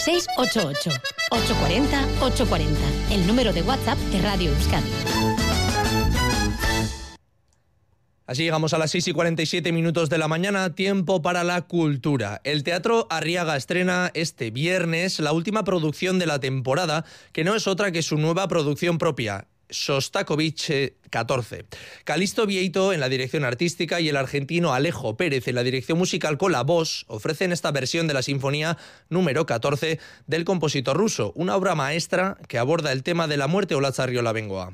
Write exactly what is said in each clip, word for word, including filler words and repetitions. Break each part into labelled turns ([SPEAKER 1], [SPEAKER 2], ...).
[SPEAKER 1] seis ocho ocho, ocho cuatro cero, ocho cuatro cero, el número de WhatsApp de Radio Euskadi.
[SPEAKER 2] Así llegamos a las seis y cuarenta y siete minutos de la mañana, tiempo para la cultura. El Teatro Arriaga estrena este viernes la última producción de la temporada, que no es otra que su nueva producción propia, Sostakovich catorce. Calixto Vieito en la dirección artística y el argentino Alejo Pérez en la dirección musical con la voz ofrecen esta versión de la sinfonía número catorce del compositor ruso, una obra maestra que aborda el tema de la muerte o la Olatz Bengoa.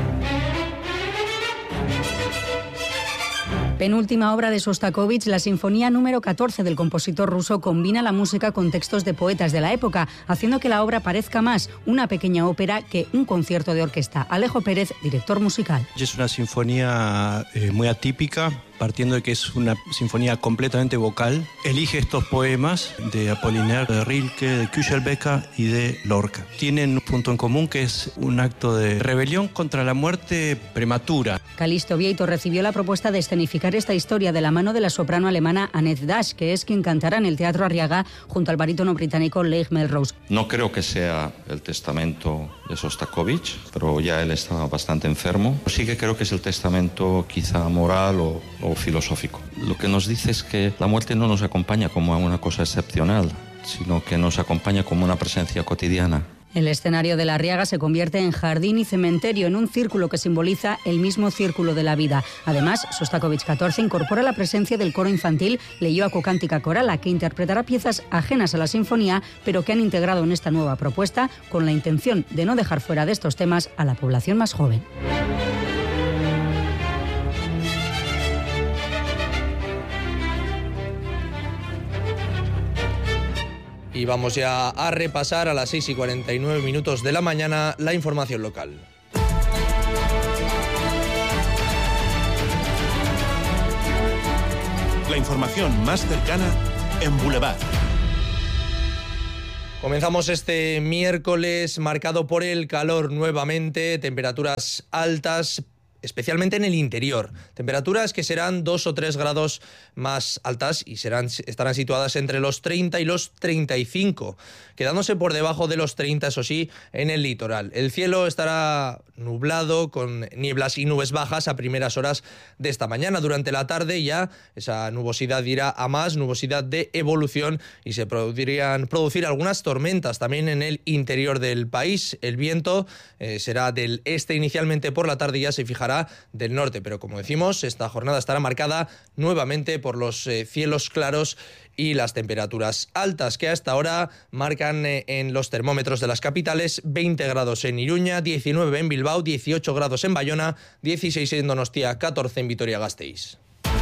[SPEAKER 3] Penúltima obra de Sostakovich, la sinfonía número catorce del compositor ruso combina la música con textos de poetas de la época, haciendo que la obra parezca más una pequeña ópera que un concierto de orquesta. Alejo Pérez, director musical.
[SPEAKER 4] Es una sinfonía eh, muy atípica, partiendo de que es una sinfonía completamente vocal. Elige estos poemas de Apollinaire, de Rilke, de Kuchelbecka y de Lorca. Tienen un punto en común, que es un acto de rebelión contra la muerte prematura.
[SPEAKER 3] Calixto Vieito recibió la propuesta de escenificar esta historia de la mano de la soprano alemana Annette Dash, que es quien cantará en el Teatro Arriaga junto al barítono británico Leigh Melrose.
[SPEAKER 5] No creo que sea el testamento de Sostakovich, pero ya él estaba bastante enfermo. Sí que creo que es el testamento quizá moral o, o filosófico. Lo que nos dice es que la muerte no nos acompaña como una cosa excepcional, sino que nos acompaña como una presencia cotidiana.
[SPEAKER 3] El escenario de la Arriaga se convierte en jardín y cementerio, en un círculo que simboliza el mismo círculo de la vida. Además, Sostakovich catorce incorpora la presencia del coro infantil Leioako Cántica Corala, que interpretará piezas ajenas a la sinfonía, pero que han integrado en esta nueva propuesta con la intención de no dejar fuera de estos temas a la población más joven.
[SPEAKER 2] Y vamos ya a repasar a las seis y cuarenta y nueve minutos de la mañana la información local.
[SPEAKER 6] La información más cercana en Boulevard.
[SPEAKER 2] Comenzamos este miércoles marcado por el calor nuevamente, temperaturas altas, especialmente en el interior. Temperaturas que serán dos o tres grados más altas y serán, estarán situadas entre los treinta y los treinta y cinco, quedándose por debajo de los treinta, eso sí, en el litoral. El cielo estará nublado con nieblas y nubes bajas a primeras horas de esta mañana. Durante la tarde ya esa nubosidad irá a más, nubosidad de evolución, y se podrían producir algunas tormentas también en el interior del país. El viento eh, será del este inicialmente, por la tarde ya se fijará del norte, pero como decimos, esta jornada estará marcada nuevamente por los eh, cielos claros y las temperaturas altas, que hasta ahora marcan eh, en los termómetros de las capitales veinte grados en Iruña, diecinueve en Bilbao, dieciocho grados en Bayona, dieciséis en Donostia, catorce en Vitoria-Gasteiz.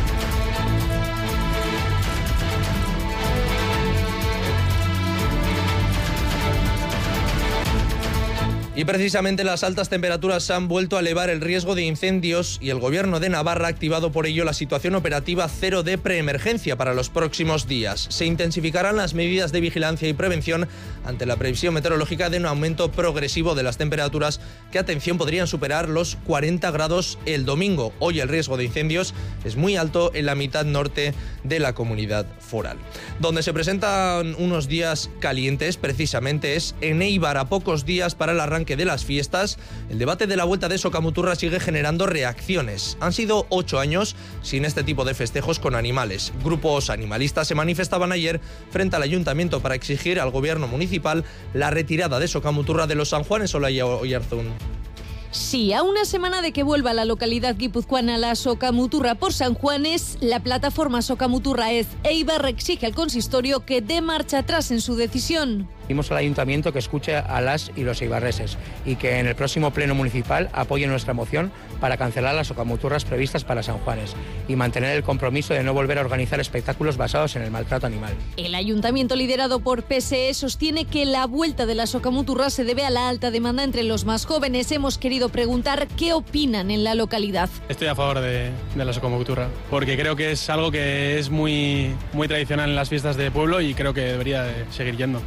[SPEAKER 2] Y precisamente las altas temperaturas han vuelto a elevar el riesgo de incendios y el Gobierno de Navarra ha activado por ello la situación operativa cero de preemergencia para los próximos días. Se intensificarán las medidas de vigilancia y prevención ante la previsión meteorológica de un aumento progresivo de las temperaturas que, atención, podrían superar los cuarenta grados el domingo. Hoy el riesgo de incendios es muy alto en la mitad norte de la comunidad foral. Donde se presentan unos días calientes precisamente es en Eibar, a pocos días para el arranque de las fiestas. El debate de la vuelta de Socamuturra sigue generando reacciones. Han sido ocho años sin este tipo de festejos con animales. Grupos animalistas se manifestaban ayer frente al ayuntamiento para exigir al gobierno municipal la retirada de Socamuturra de los San Juanes. Olaya Oyarzún.
[SPEAKER 7] Sí, a una semana de que vuelva la localidad guipuzcoana la Socamuturra por San Juanes, la plataforma Socamuturra Ez Eibar exige al consistorio que dé marcha atrás en su decisión.
[SPEAKER 8] Pedimos al ayuntamiento que escuche a las y los eibarreses y que en el próximo pleno municipal apoye nuestra moción para cancelar las socamuturras previstas para San Juanes y mantener el compromiso de no volver a organizar espectáculos basados en el maltrato animal.
[SPEAKER 7] El ayuntamiento, liderado por P S E, sostiene que la vuelta de la socamuturra se debe a la alta demanda entre los más jóvenes. Hemos querido preguntar qué opinan en la localidad.
[SPEAKER 9] Estoy a favor de, de la socamuturra porque creo que es algo que es muy, muy tradicional en las fiestas de pueblo y creo que debería de seguir yendo.
[SPEAKER 10] Vale, que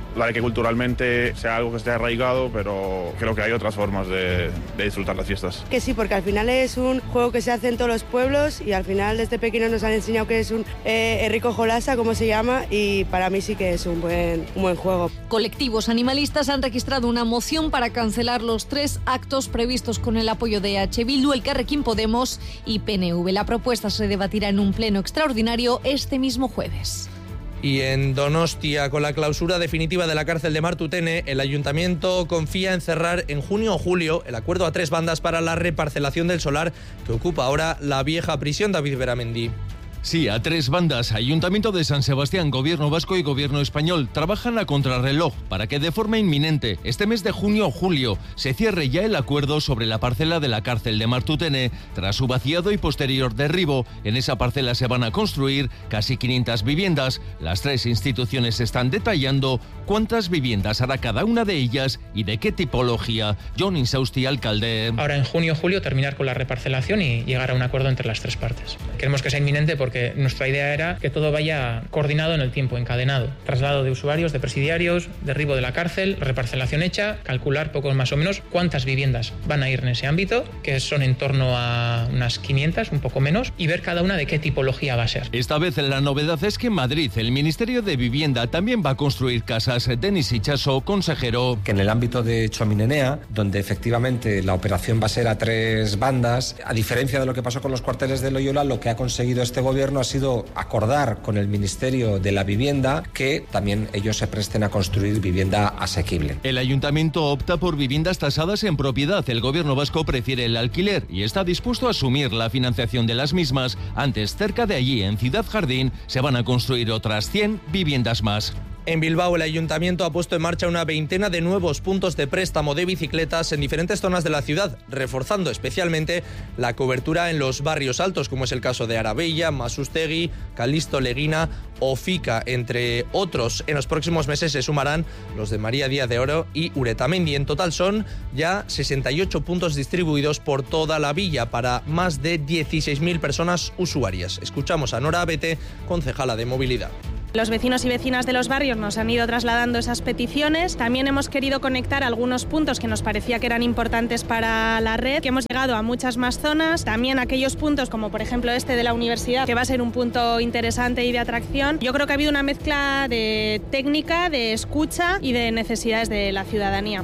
[SPEAKER 10] culturalmente sea algo que esté arraigado, pero creo que hay otras formas de, de disfrutar las fiestas.
[SPEAKER 11] Que sí, porque al final es un juego que se hace en todos los pueblos y al final desde pequeños nos han enseñado que es un eh, Enrico Jolasa, como se llama, y para mí sí que es un buen, un buen juego.
[SPEAKER 7] Colectivos animalistas han registrado una moción para cancelar los tres actos previstos con el apoyo de H. Bildu, Elkarrekin Podemos y P N V. La propuesta se debatirá en un pleno extraordinario este mismo jueves.
[SPEAKER 2] Y en Donostia, con la clausura definitiva de la cárcel de Martutene, el ayuntamiento confía en cerrar en junio o julio el acuerdo a tres bandas para la reparcelación del solar que ocupa ahora la vieja prisión. David Beramendi.
[SPEAKER 12] Sí, a tres bandas. Ayuntamiento de San Sebastián, Gobierno Vasco y Gobierno Español trabajan a contrarreloj para que de forma inminente, este mes de junio o julio, se cierre ya el acuerdo sobre la parcela de la cárcel de Martutene. Tras su vaciado y posterior derribo, en esa parcela se van a construir casi quinientas viviendas. Las tres instituciones están detallando cuántas viviendas hará cada una de ellas y de qué tipología. Jon Insausti, alcalde.
[SPEAKER 8] Ahora en junio o julio terminar con la reparcelación y llegar a un acuerdo entre las tres partes. Queremos que sea inminente porque nuestra idea era que todo vaya coordinado en el tiempo, encadenado. Traslado de usuarios, de presidiarios, derribo de la cárcel, reparcelación hecha, calcular poco más o menos cuántas viviendas van a ir en ese ámbito, que son en torno a unas quinientas, un poco menos, y ver cada una de qué tipología va a ser.
[SPEAKER 12] Esta vez la novedad es que en Madrid el Ministerio de Vivienda también va a construir casas. Denis Itxaso, consejero.
[SPEAKER 13] Que en el ámbito de Txominenea, donde efectivamente la operación va a ser a tres bandas, a diferencia de lo que pasó con los cuarteles de Loyola, lo que ha conseguido este gobierno ha sido acordar con el Ministerio de la Vivienda que también ellos se presten a construir vivienda asequible.
[SPEAKER 12] El ayuntamiento opta por viviendas tasadas en propiedad. El gobierno vasco prefiere el alquiler y está dispuesto a asumir la financiación de las mismas. Antes, cerca de allí, en Ciudad Jardín, se van a construir otras cien viviendas más.
[SPEAKER 2] En Bilbao, el ayuntamiento ha puesto en marcha una veintena de nuevos puntos de préstamo de bicicletas en diferentes zonas de la ciudad, reforzando especialmente la cobertura en los barrios altos, como es el caso de Arabella, Masustegui, Calisto, Leguina o Fica, entre otros. En los próximos meses se sumarán los de María Díaz de Oro y Uretamendi. En total son ya sesenta y ocho puntos distribuidos por toda la villa para más de dieciséis mil personas usuarias. Escuchamos a Nora Abete, concejala de movilidad.
[SPEAKER 14] Los vecinos y vecinas de los barrios nos han ido trasladando esas peticiones. También hemos querido conectar algunos puntos que nos parecía que eran importantes para la red, que hemos llegado a muchas más zonas. También aquellos puntos como por ejemplo este de la universidad, que va a ser un punto interesante y de atracción. Yo creo que ha habido una mezcla de técnica, de escucha y de necesidades de la ciudadanía.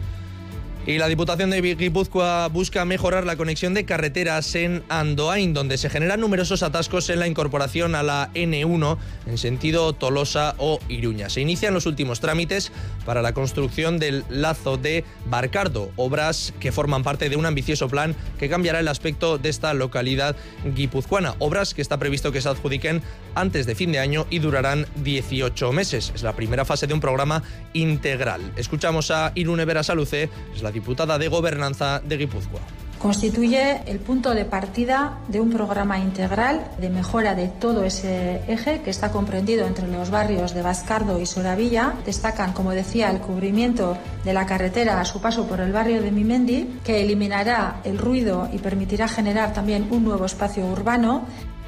[SPEAKER 2] Y la Diputación de Guipúzcoa busca mejorar la conexión de carreteras en Andoain, donde se generan numerosos atascos en la incorporación a la ene uno en sentido Tolosa o Iruña. Se inician los últimos trámites para la construcción del lazo de Barcardo, obras que forman parte de un ambicioso plan que cambiará el aspecto de esta localidad guipuzcoana. Obras que está previsto que se adjudiquen antes de fin de año y durarán dieciocho meses. Es la primera fase de un programa integral. Escuchamos a Irune Berasaluce, es la diputada de Gobernanza de Guipúzcoa.
[SPEAKER 15] Constituye el punto de partida de un programa integral de mejora de todo ese eje que está comprendido entre los barrios de Bascardo y Soravilla. Destacan, como decía, el cubrimiento de la carretera a su paso por el barrio de Mimendi, que eliminará el ruido y permitirá generar también un nuevo espacio urbano.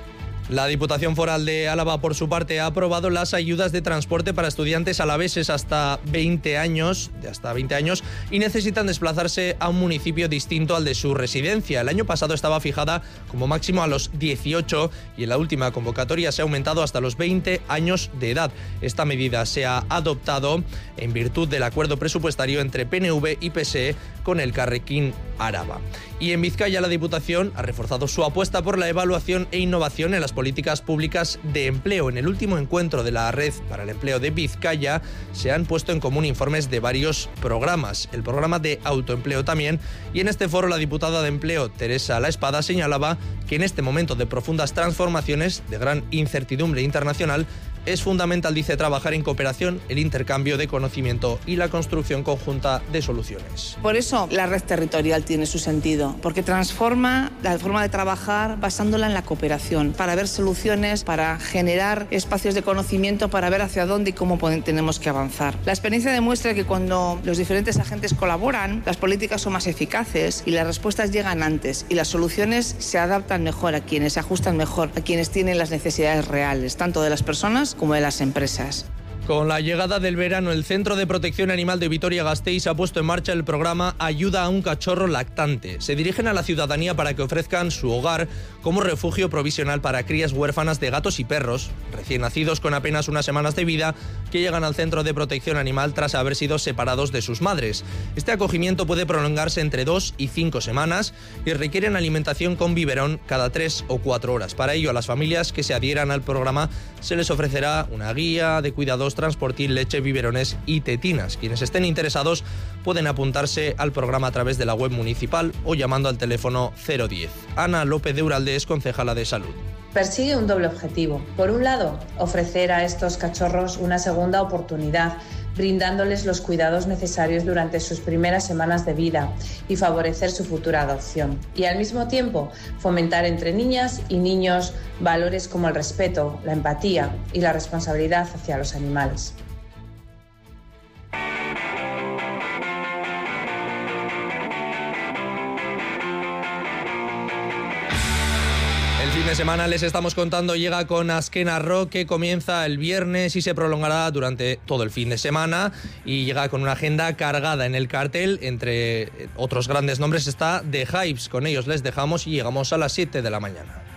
[SPEAKER 2] La Diputación Foral de Álava, por su parte, ha aprobado las ayudas de transporte para estudiantes alaveses hasta veinte años, de hasta veinte años, y necesitan desplazarse a un municipio distinto al de su residencia. El año pasado estaba fijada como máximo a los dieciocho y en la última convocatoria se ha aumentado hasta los veinte años de edad. Esta medida se ha adoptado en virtud del acuerdo presupuestario entre P N V y P S E con Elkarrekin Araba. Y en Vizcaya, la Diputación ha reforzado su apuesta por la evaluación e innovación en las políticas públicas de empleo. En el último encuentro de la Red para el Empleo de Vizcaya se han puesto en común informes de varios programas, el programa de autoempleo también, y en este foro la diputada de Empleo, Teresa La Espada, señalaba que en este momento de profundas transformaciones, de gran incertidumbre internacional, es fundamental, dice, trabajar en cooperación, el intercambio de conocimiento y la construcción conjunta de soluciones.
[SPEAKER 16] Por eso la red territorial tiene su sentido, porque transforma la forma de trabajar basándola en la cooperación, para ver soluciones, para generar espacios de conocimiento, para ver hacia dónde y cómo tenemos que avanzar. La experiencia demuestra que cuando los diferentes agentes colaboran, las políticas son más eficaces y las respuestas llegan antes y las soluciones se adaptan mejor a quienes, se ajustan mejor a quienes tienen las necesidades reales, tanto de las personas como de las empresas.
[SPEAKER 2] Con la llegada del verano, el Centro de Protección Animal de Vitoria-Gasteiz ha puesto en marcha el programa Ayuda a un cachorro lactante. Se dirigen a la ciudadanía para que ofrezcan su hogar como refugio provisional para crías huérfanas de gatos y perros, recién nacidos con apenas unas semanas de vida, que llegan al Centro de Protección Animal tras haber sido separados de sus madres. Este acogimiento puede prolongarse entre dos y cinco semanas y requieren alimentación con biberón cada tres o cuatro horas. Para ello, a las familias que se adhieran al programa se les ofrecerá una guía de cuidados transportil, leche, biberones y tetinas. Quienes estén interesados pueden apuntarse al programa a través de la web municipal o llamando al teléfono cero diez. Ana López de Uralde es concejala de Salud.
[SPEAKER 17] Persigue un doble objetivo. Por un lado, ofrecer a estos cachorros una segunda oportunidad, brindándoles los cuidados necesarios durante sus primeras semanas de vida y favorecer su futura adopción. Y al mismo tiempo, fomentar entre niñas y niños valores como el respeto, la empatía y la responsabilidad hacia los animales.
[SPEAKER 2] El fin de semana, les estamos contando, llega con Azken Arro, que comienza el viernes y se prolongará durante todo el fin de semana, y llega con una agenda cargada. En el cartel, entre otros grandes nombres, está The Hives. Con ellos les dejamos y llegamos a las siete de la mañana.